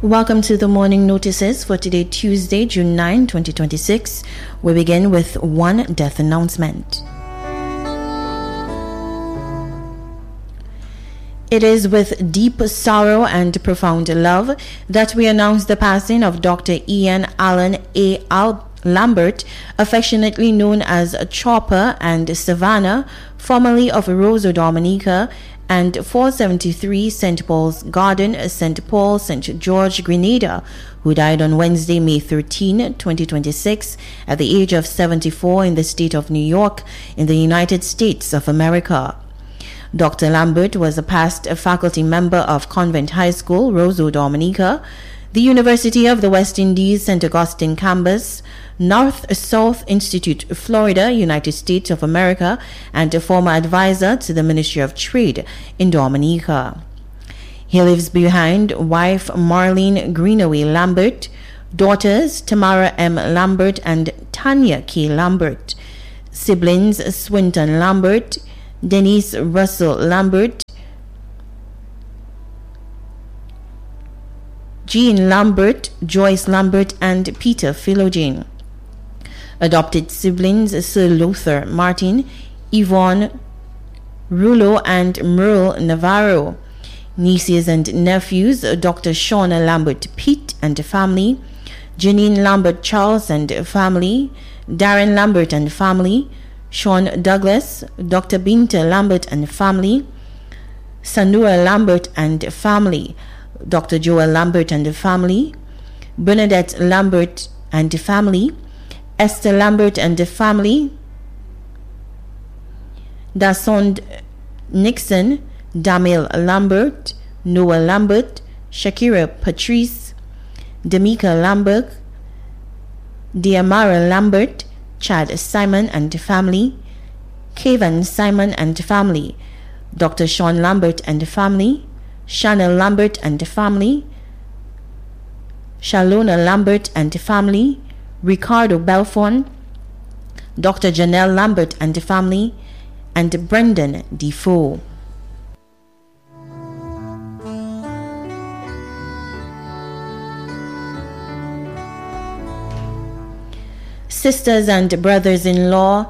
Welcome to the morning notices for today, Tuesday, June 9, 2026. We begin with one death announcement. It is with deep sorrow and profound love that we announce the passing of Dr. Ian Allen A. Lambert, affectionately known as Chopper and Savannah, formerly of Rosa Dominica, and 473 St. Paul's Garden, St. Paul, St. George, Grenada, who died on Wednesday, May 13, 2026, at the age of 74 in the state of New York, in the United States of America. Dr. Lambert was a past faculty member of Convent High School, Rosa Dominica, the University of the West Indies, St. Augustine Campus, North-South Institute, Florida, United States of America, and a former advisor to the Ministry of Trade in Dominica. He leaves behind wife Marlene Greenaway Lambert, daughters Tamara M. Lambert and Tanya K. Lambert, siblings Swinton Lambert, Denise Russell Lambert, Jean Lambert, Joyce Lambert, and Peter Philogene. Adopted siblings Sir Luther Martin, Yvonne Rulo, and Merle Navarro. Nieces and nephews Dr. Shauna Lambert Pitt and family, Janine Lambert Charles and family, Darren Lambert and family, Sean Douglas, Dr. Binta Lambert and family, Sanura Lambert and family, Dr. Joel Lambert and family, Bernadette Lambert and family, Esther Lambert and family, Dasond Nixon, Damil Lambert, Noah Lambert, Shakira Patrice, Demika Lambert, Diamara Lambert, Chad Simon and family, Kevin Simon and family, Dr. Sean Lambert and family, Shanna Lambert and family, Shalona Lambert and family, Ricardo Belfon, Dr. Janelle Lambert and family, and Brendan Defoe. Sisters and brothers-in-law,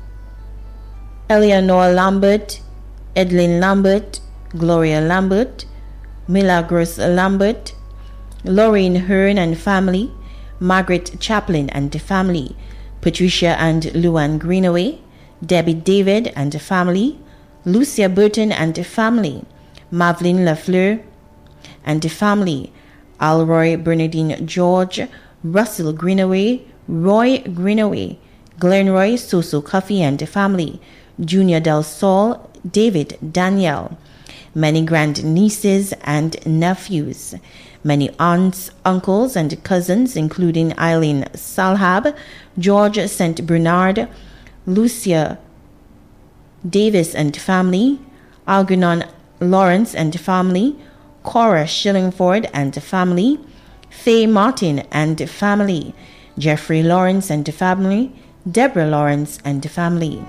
Eleanor Lambert, Edlin Lambert, Gloria Lambert, Milagros Lambert, Lorraine Hearn and family, Margaret Chaplin and family, Patricia and Luann Greenaway, Debbie David and family, Lucia Burton and family, Maveline Lafleur and family, Alroy Bernardine George, Russell Greenaway, Roy Greenaway, Glenroy Soso Coffee and family, Junior Del Sol, David Daniel, many grandnieces and nephews, many aunts, uncles, and cousins, including Eileen Salhab, George St. Bernard, Lucia Davis and family, Algernon Lawrence and family, Cora Shillingford and family, Faye Martin and family, Jeffrey Lawrence and family, Deborah Lawrence and family.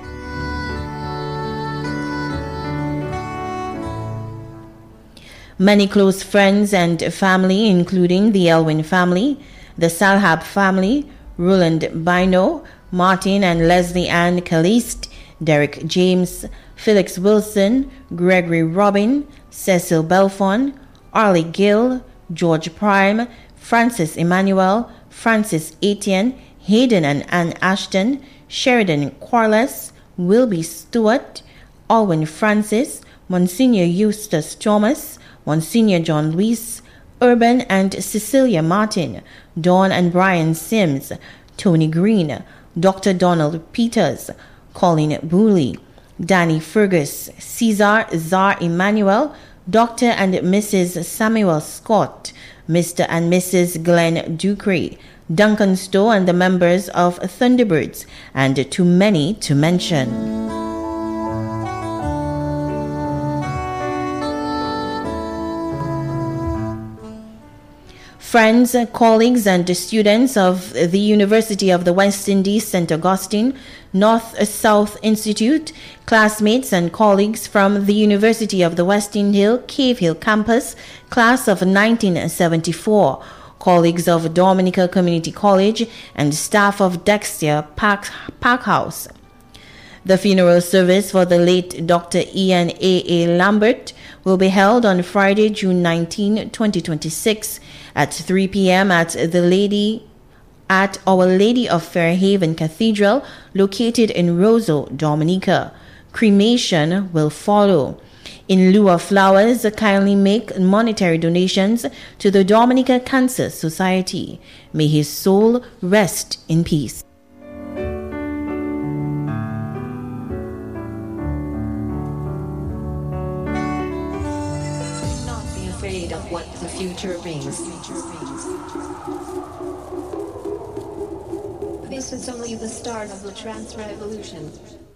Many close friends and family, including the Elwin family, the Salhab family, Roland Bino, Martin and Leslie Ann Caliste, Derek James, Felix Wilson, Gregory Robin, Cecil Belfon, Arlie Gill, George Prime, Francis Emmanuel, Francis Etienne, Hayden and Ann Ashton, Sheridan Quarles, Wilby Stewart, Alwyn Francis, Monsignor Eustace Thomas, Monsignor John Luis, Urban and Cecilia Martin, Dawn and Brian Sims, Tony Green, Dr. Donald Peters, Colin Booley, Danny Fergus, Cesar Zar Emmanuel, Dr. and Mrs. Samuel Scott, Mr. and Mrs. Glenn Ducree, Duncan Stowe, and the members of Thunderbirds, and too many to mention. Friends, colleagues, and students of the University of the West Indies, St. Augustine, North-South Institute, classmates and colleagues from the University of the Western Hill, Cave Hill campus, class of 1974, colleagues of Dominica Community College, and staff of Dexter Park House. The funeral service for the late Dr. Ian A. Lambert will be held on Friday, June 19, 2026 at 3 p.m. at Our Lady of Fairhaven Cathedral, located in Roseau, Dominica. Cremation will follow. In lieu of flowers, kindly make monetary donations to the Dominica Cancer Society. May his soul rest in peace. Of what the future brings. This is only the start of the trans revolution.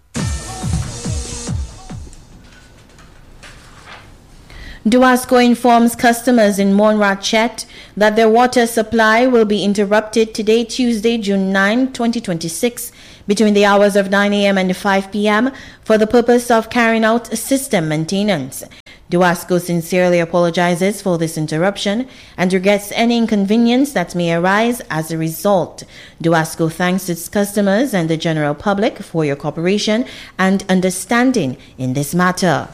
Duasco informs customers in Monrachet that their water supply will be interrupted today, Tuesday, June 9, 2026, between the hours of 9 a.m. and 5 p.m. for the purpose of carrying out system maintenance. Duasco sincerely apologizes for this interruption and regrets any inconvenience that may arise as a result. Duasco thanks its customers and the general public for your cooperation and understanding in this matter.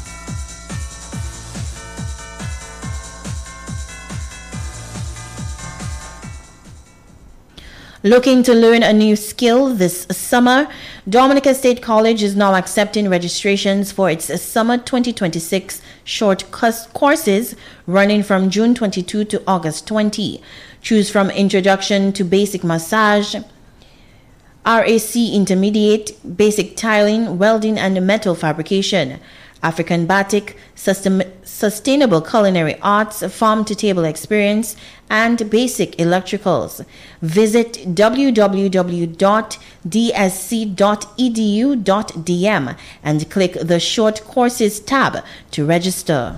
Looking to learn a new skill this summer, Dominica State College is now accepting registrations for its summer 2026 short courses running from June 22 to August 20. Choose from Introduction to Basic Massage, RAC Intermediate, Basic Tiling, Welding and Metal Fabrication, African Batik, Sustainable Culinary Arts, Farm-to-Table Experience, and Basic Electricals. Visit www.dsc.edu.dm and click the Short Courses tab to register.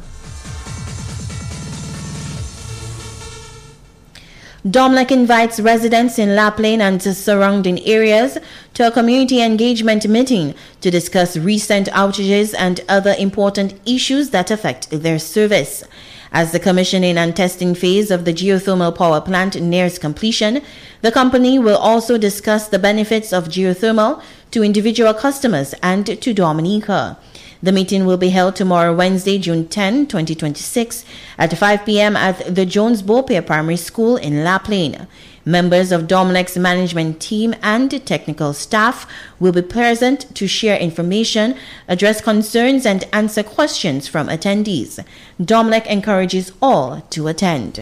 DOMLEC invites residents in La Plaine and surrounding areas to a community engagement meeting to discuss recent outages and other important issues that affect their service. As the commissioning and testing phase of the geothermal power plant nears completion, the company will also discuss the benefits of geothermal to individual customers and to Dominica. The meeting will be held tomorrow, Wednesday, June 10, 2026, at 5 p.m. at the Jones Beaupere Primary School in La Plaine. Members of DOMLEC's management team and technical staff will be present to share information, address concerns, and answer questions from attendees. DOMLEC encourages all to attend.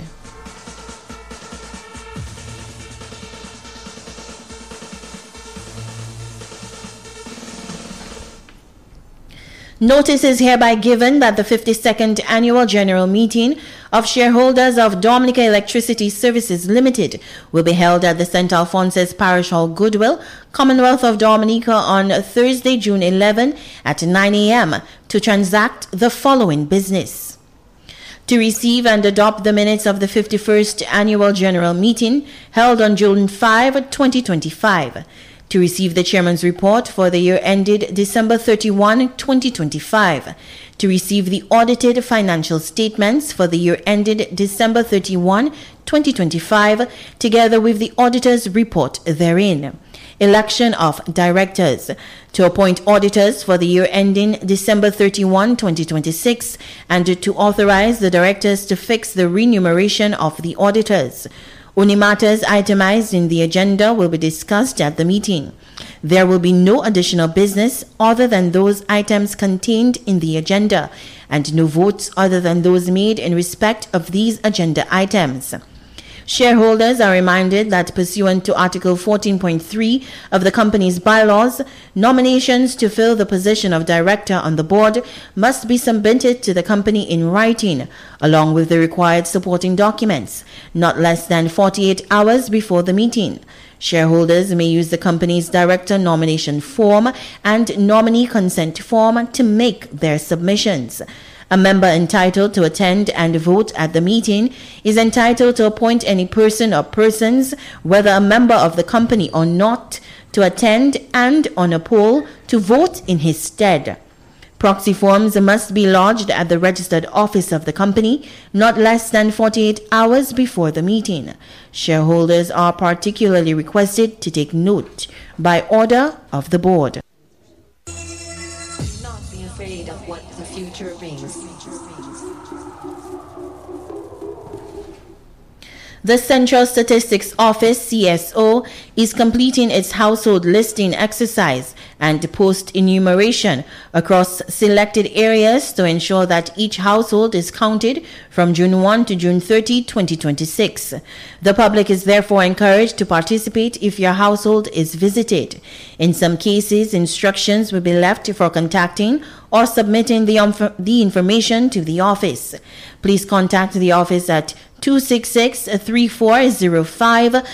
Notice is hereby given that the 52nd Annual General Meeting of Shareholders of Dominica Electricity Services Limited will be held at the St. Alphonsus Parish Hall, Goodwill, Commonwealth of Dominica on Thursday, June 11 at 9 a.m. to transact the following business: to receive and adopt the minutes of the 51st Annual General Meeting held on June 5, 2025, to receive the Chairman's report for the year ended December 31, 2025, to receive the audited financial statements for the year ended December 31, 2025, together with the auditor's report therein. Election of directors: to appoint auditors for the year ending December 31, 2026, and to authorize the directors to fix the remuneration of the auditors. Only matters itemized in the agenda will be discussed at the meeting. There will be no additional business other than those items contained in the agenda, and no votes other than those made in respect of these agenda items. Shareholders are reminded that pursuant to Article 14.3 of the company's bylaws, nominations to fill the position of director on the board must be submitted to the company in writing, along with the required supporting documents, not less than 48 hours before the meeting. Shareholders may use the company's director nomination form and nominee consent form to make their submissions. A member entitled to attend and vote at the meeting is entitled to appoint any person or persons, whether a member of the company or not, to attend and, on a poll, to vote in his stead. Proxy forms must be lodged at the registered office of the company not less than 48 hours before the meeting. Shareholders are particularly requested to take note by order of the board. Not be afraid of what the future brings. The Central Statistics Office, CSO, is completing its household listing exercise and post enumeration across selected areas to ensure that each household is counted from June 1 to June 30, 2026. The public is therefore encouraged to participate if your household is visited. In some cases, instructions will be left for contacting or submitting the information to the office. Please contact the office at 266-3405,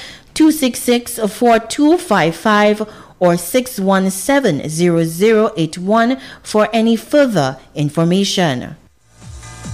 266-4255, or 617-0081 for any further information.